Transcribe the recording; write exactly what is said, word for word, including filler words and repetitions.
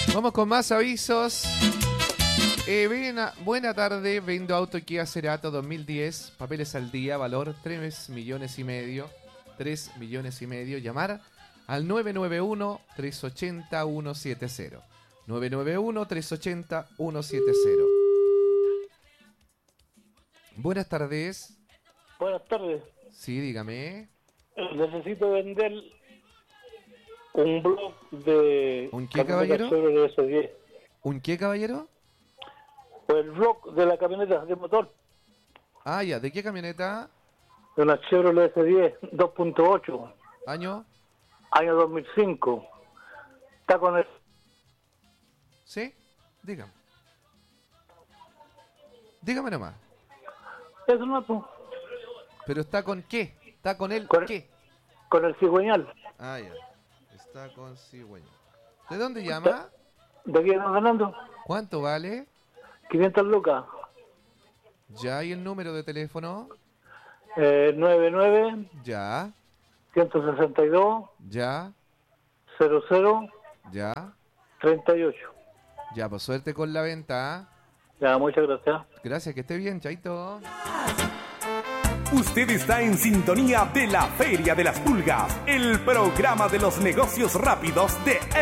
Vamos con más avisos. Eh, buena, buena tarde, vendo auto Kia Cerato dos mil diez, papeles al día, valor tres millones y medio, tres millones y medio. Llamar al nueve nueve uno, tres ocho cero, uno siete cero, nueve nueve uno, tres ocho cero, uno siete cero. Buenas tardes. Buenas tardes. Sí, dígame. Necesito vender un blog de... ¿Un qué, caballero? Chevrolet S diez. ¿Un qué, caballero? El blog de la camioneta de motor. Ah, ya. ¿De qué camioneta? De una Chevrolet S diez dos punto ocho. ¿Año? Año dos mil cinco. Está con el... ¿Sí? Dígame. Dígame nomás. Eso no, pues. ¿Pero está con qué? ¿Está con él Con- qué? Con el cigüeñal. Ah, ya. Está con cigüeña. ¿De dónde llama? ¿De aquí están ganando? ¿Cuánto vale? quinientas lucas. Ya, ¿y el número de teléfono? Eh, nueve nueve, Ya, ciento sesenta y dos, ya, cero cero, ya. treinta y ocho. Ya, pues suerte con la venta. ¿Ah? Ya, muchas gracias. Gracias, que esté bien, chaito. Usted está en sintonía de la Feria de las Pulgas, el programa de los negocios rápidos de